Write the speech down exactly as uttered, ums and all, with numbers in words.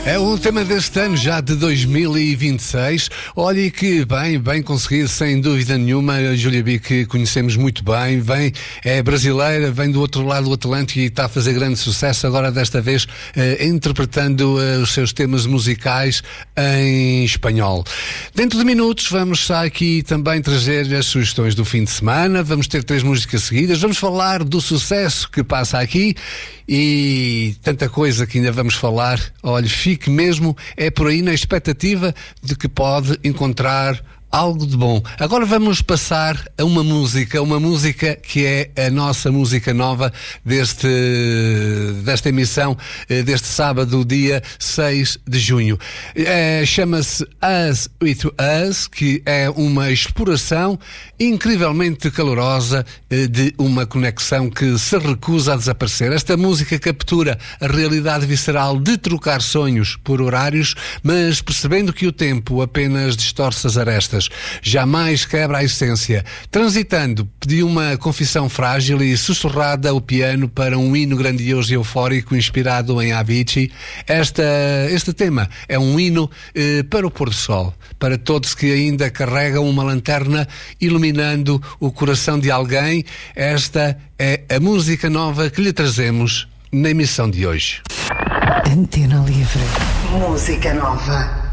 É o tema deste ano, já de dois mil e vinte e seis. Olha que bem, bem conseguido, sem dúvida nenhuma. A Júlia B, que conhecemos muito bem, vem, é brasileira, vem do outro lado do Atlântico e está a fazer grande sucesso. Agora, desta vez, eh, interpretando eh, os seus temas musicais em espanhol. Dentro de minutos, vamos aqui também trazer as sugestões do fim de semana. Vamos ter três músicas seguidas. Vamos falar do sucesso que passa aqui e tanta coisa que ainda vamos falar. Olha, fique mesmo, é por aí na expectativa de que pode encontrar algo de bom. Agora vamos passar a uma música, uma música que é a nossa música nova deste, desta emissão, deste sábado, dia seis de junho. É, chama-se Us With Us, que é uma exploração incrivelmente calorosa de uma conexão que se recusa a desaparecer. Esta música captura a realidade visceral de trocar sonhos por horários, mas percebendo que o tempo apenas distorce as arestas. Jamais quebra a essência, transitando de uma confissão frágil e sussurrada ao piano para um hino grandioso e eufórico inspirado em Avicii. Esta, este tema é um hino eh, para o pôr do sol, para todos que ainda carregam uma lanterna iluminando o coração de alguém. Esta é a música nova que lhe trazemos na emissão de hoje. Antena Livre. Música nova.